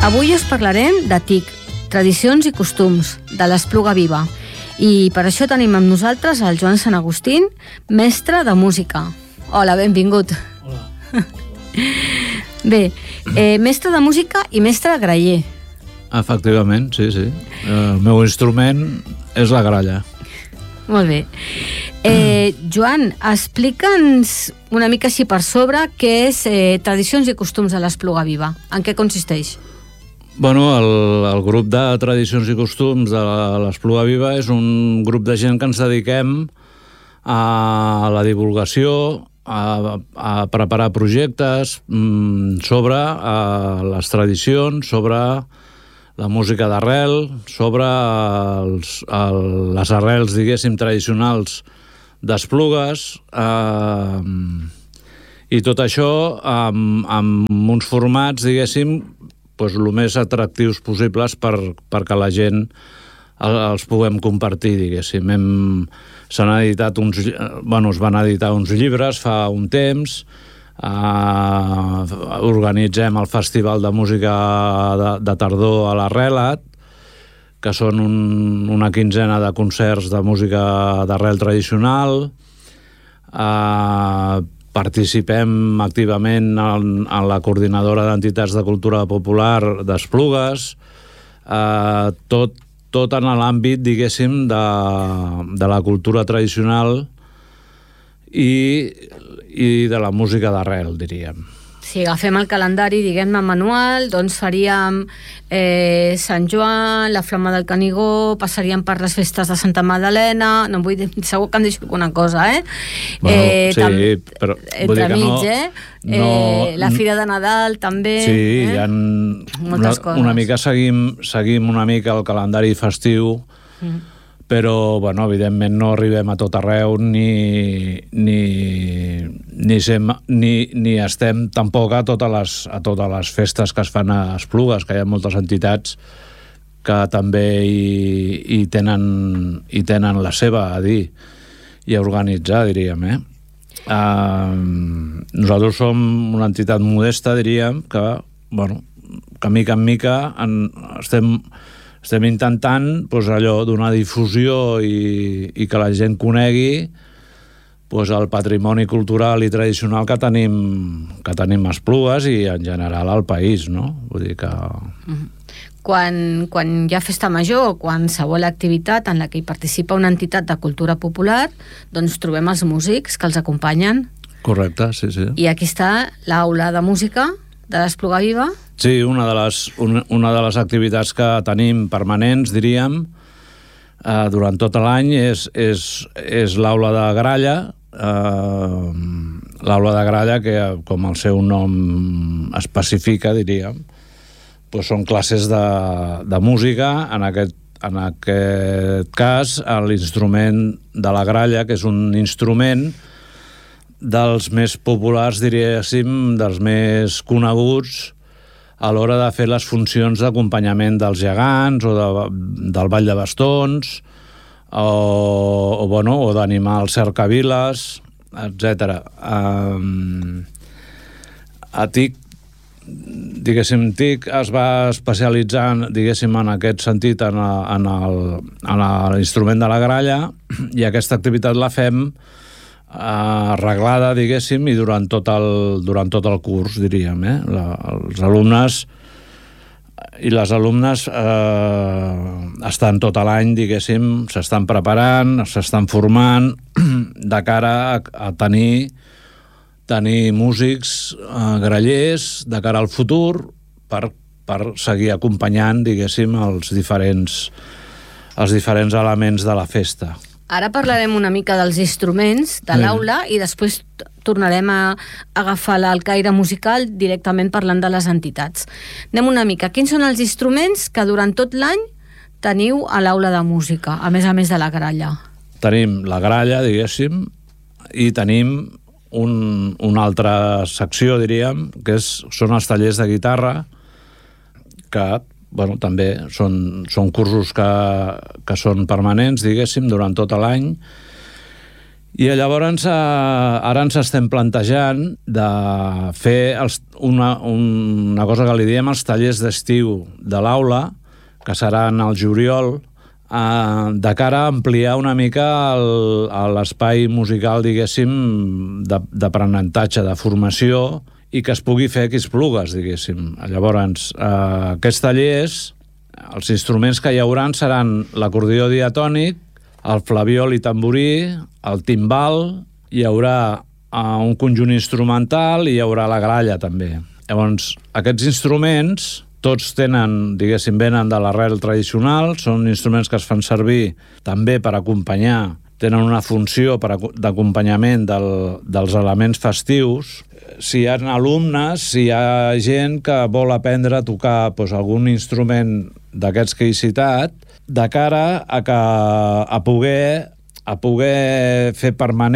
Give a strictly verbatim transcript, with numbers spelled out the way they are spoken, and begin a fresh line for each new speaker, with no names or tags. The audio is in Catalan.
Avui us parlarem de T I C, tradicions i costums, de l'Espluga Viva. I per això tenim amb nosaltres el Joan Sant Agustín, mestre de música. Hola, benvingut.
Hola.
Bé, eh, mestre de música i mestre graller.
Efectivament, sí, sí. El meu instrument és la gralla.
Molt bé. Eh, Joan, explica'ns una mica així per sobre què és eh, tradicions i costums de l'Espluga Viva. En què consisteix?
Bueno, el, el grup de tradicions i costums de l'Espluga Viva és un grup de gent que ens dediquem a la divulgació, a, a preparar projectes mm, sobre a les tradicions, sobre la música d'arrel, sobre els, el, les arrels, diguéssim, tradicionals d'Esplugues, eh, i tot això amb, amb uns formats, diguéssim, doncs, el més atractius possibles per, perquè la gent els puguem compartir, diguéssim. Hem, s'han editat uns, bueno, es van editar uns llibres fa un temps, Uh, organitzem el Festival de Música de, de Tardor a l'Arrelat, que són un, una quinzena de concerts de música d'arrel tradicional. Uh, participem activament en, en la coordinadora d'entitats de cultura popular d'Esplugues, uh, tot, tot en l'àmbit, diguéssim, de, de la cultura tradicional i, i de la música d'arrel, diríem.
Si agafem el calendari, diguem-ne, manual, doncs faríem eh, Sant Joan, la Flama del Canigó, passaríem per les festes de Santa Magdalena, no vull dir, segur que em deixo alguna cosa, eh?
Bueno,
eh
sí,
tam,
però vull
entre
dir que
mig,
no,
eh?
no...
Eh, la Fira de Nadal, també.
Sí,
eh?
hi ha
moltes
una,
coses.
una mica seguim, seguim una mica el calendari festiu, mm. però, bueno, evidentment no arribem a tot arreu ni, ni, ni, sem, ni, ni estem tampoc a totes, les, a totes les festes que es fan a Esplugues, que hi ha moltes entitats que també hi, hi, tenen, hi tenen la seva a dir i a organitzar, diríem, eh? Uh, nosaltres som una entitat modesta, diríem, que, bueno, que mica en mica en, estem... Estem intentant doncs, allò donar difusió i, i que la gent conegui doncs, el patrimoni cultural i tradicional que tenim, que tenim a Esplugues i en general al país, no? Vull dir que...
Quan, quan hi ha festa major o qualsevol activitat en la que hi participa una entitat de cultura popular, doncs trobem els músics que els acompanyen.
Correcte, sí, sí.
I aquí està l'aula de música de l'Espluga Viva.
Sí, una de les, una, una de les activitats que tenim permanents, diríem, eh, durant tot l'any és, és, és l'aula de gralla, eh, l'aula de gralla que, com el seu nom especifica, diríem, doncs són classes de, de música, en aquest, en aquest cas l'instrument de la gralla, que és un instrument dels més populars, diríem, dels més coneguts a l'hora de fer les funcions d'acompanyament dels gegants o de, del ball de bastons o, o, bueno, o d'animar els cercaviles, etcètera. Um, a T I C, diguéssim, T I C es va especialitzar, diguéssim, en aquest sentit en, a, en, el, en l'instrument de la gralla, i aquesta activitat la fem arreglada, diguéssim, i durant tot el, durant tot el curs, diríem, eh? La, els alumnes i les alumnes eh, estan tot l'any, diguéssim, s'estan preparant, s'estan formant de cara a, a tenir tenir músics eh, grallers de cara al futur per, per seguir acompanyant, diguéssim, els diferents els diferents elements de la festa.
Ara parlarem una mica dels instruments de l'aula i després tornarem a agafar el caire musical directament parlant de les entitats. Anem una mica. Quins són els instruments que durant tot l'any teniu a l'aula de música, a més a més de la gralla?
Tenim la gralla, diguéssim, i tenim un, una altra secció, diríem, que és, són els tallers de guitarra, que bueno, també són, són cursos que, que són permanents, diguéssim, durant tot l'any, I llavors ara ens estem plantejant de fer els, una, una cosa que li diem els tallers d'estiu de l'aula, que seran al juliol, eh, de cara a ampliar una mica l'espai musical, diguéssim, d'aprenentatge, de formació, i que es pugui fer aquí esplugues, diguéssim. Llavors, eh, aquests tallers, els instruments que hi haurà seran l'acordió diatònic, el flabiol i tamborí, el timbal, hi haurà uh, un conjunt instrumental i hi haurà la gralla també. Llavors, aquests instruments, tots tenen, diguéssim, venen de l'arrel tradicional, són instruments que es fan servir també per acompanyar, tenen una funció per d'acompanyament del, dels elements festius. Si hi ha alumnes, si hi ha gent que vol aprendre a tocar doncs, algun instrument d'aquests que he citat, de cara a, que, a, poder, a poder fer permanent